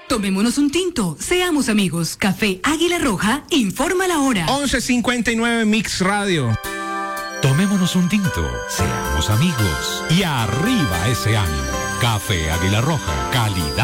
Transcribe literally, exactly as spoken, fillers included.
Tomémonos un tinto, seamos amigos. Café Águila Roja, informa la hora. once cincuenta y nueve Mix Radio. Tomémonos un tinto, seamos amigos. Y arriba ese ánimo. Café Águila Roja, calidad